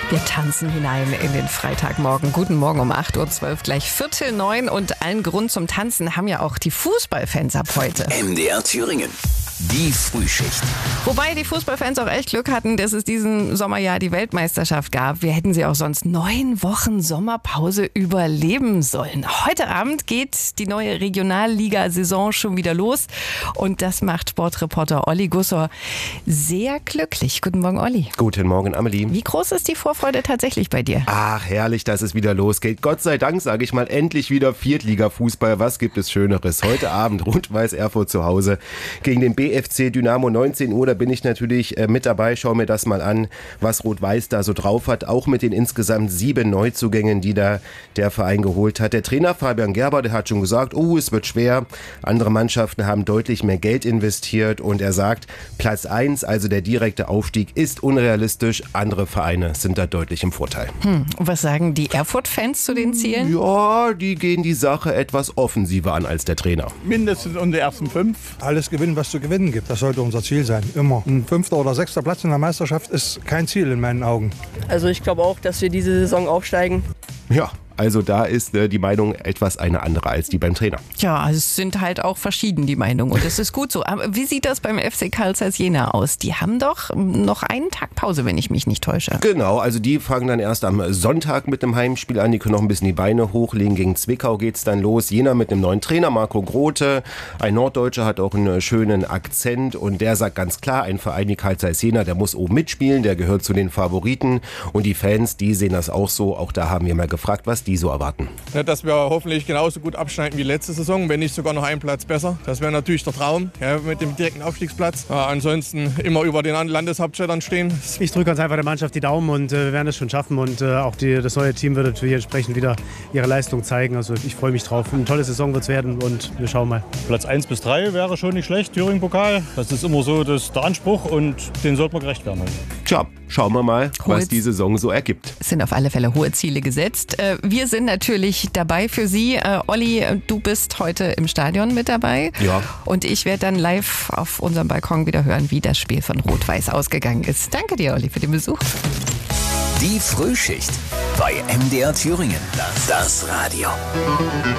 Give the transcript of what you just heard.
Wir tanzen hinein in den Freitagmorgen. Guten Morgen um 8.12 Uhr, gleich 8:45 und allen Grund zum Tanzen haben ja auch die Fußballfans ab heute. MDR Thüringen. Die Frühschicht. Wobei die Fußballfans auch echt Glück hatten, dass es diesen Sommer ja die Weltmeisterschaft gab. Wir hätten sie auch sonst 9 Wochen Sommerpause überleben sollen. Heute Abend geht die neue Regionalliga-Saison schon wieder los. Und das macht Sportreporter Olli Gussor sehr glücklich. Guten Morgen, Olli. Guten Morgen, Amelie. Wie groß ist die Vorfreude tatsächlich bei dir? Ach, herrlich, dass es wieder losgeht. Gott sei Dank, sage ich mal, endlich wieder Viertliga-Fußball. Was gibt es Schöneres? Heute Abend Rot-Weiß Erfurt zu Hause gegen den BFC Dynamo. 19 Uhr, da bin ich natürlich mit dabei. Schau mir das mal an, was Rot-Weiß da so drauf hat. Auch mit den insgesamt 7 Neuzugängen, die da der Verein geholt hat. Der Trainer Fabian Gerber, der hat schon gesagt, es wird schwer. Andere Mannschaften haben deutlich mehr Geld investiert. Und er sagt, Platz 1, also der direkte Aufstieg, ist unrealistisch. Andere Vereine sind da deutlich im Vorteil. Was sagen die Erfurt-Fans zu den Zielen? Ja, die gehen die Sache etwas offensiver an als der Trainer. Mindestens um die ersten 5. Alles gewinnen, was zu gewinnen gibt. Das sollte unser Ziel sein. Immer. Ein 5. oder 6. Platz in der Meisterschaft ist kein Ziel in meinen Augen. Also ich glaube auch, dass wir diese Saison aufsteigen. Ja, also da ist die Meinung etwas eine andere als die beim Trainer. Ja, also es sind halt auch verschieden die Meinungen und das ist gut so. Aber wie sieht das beim FC Carl Zeiss Jena aus? Die haben doch noch einen Tag Pause, wenn ich mich nicht täusche. Genau, also die fangen dann erst am Sonntag mit dem Heimspiel an. Die können noch ein bisschen die Beine hochlegen. Gegen Zwickau geht's dann los. Jena mit einem neuen Trainer, Marco Grote. Ein Norddeutscher, hat auch einen schönen Akzent und der sagt ganz klar, ein Verein wie Carl Zeiss Jena, der muss oben mitspielen, der gehört zu den Favoriten. Und die Fans, die sehen das auch so. Auch da haben wir mal gefragt, was die so erwarten. Ja, dass wir hoffentlich genauso gut abschneiden wie letzte Saison, wenn nicht sogar noch einen Platz besser. Das wäre natürlich der Traum, ja, mit dem direkten Aufstiegsplatz. Ja, ansonsten immer über den Landeshauptstädtern stehen. Ich drücke ganz einfach der Mannschaft die Daumen und wir werden es schon schaffen. Und auch das neue Team wird natürlich entsprechend wieder ihre Leistung zeigen. Also ich freue mich drauf. Eine tolle Saison wird es werden und wir schauen mal. Platz 1 bis 3 wäre schon nicht schlecht, Thüringen-Pokal. Das ist immer so der Anspruch und den sollte man gerecht werden. Tja, schauen wir mal, was die Saison so ergibt. Es sind auf alle Fälle hohe Ziele gesetzt. Wir sind natürlich dabei für Sie. Olli, du bist heute im Stadion mit dabei. Ja. Und ich werde dann live auf unserem Balkon wieder hören, wie das Spiel von Rot-Weiß ausgegangen ist. Danke dir, Olli, für den Besuch. Die Frühschicht bei MDR Thüringen. Das Radio.